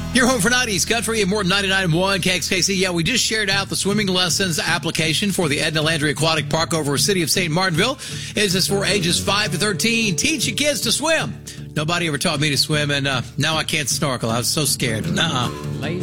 You're home for 90s Country and more than 99.1 KXKC. Yeah, we just shared out the swimming lessons application for the Edna Landry Aquatic Park over City of St. Martinville. This is for ages 5 to 13. Teach your kids to swim. Nobody ever taught me to swim, and now I can't snorkel. I was so scared. Nuh-uh.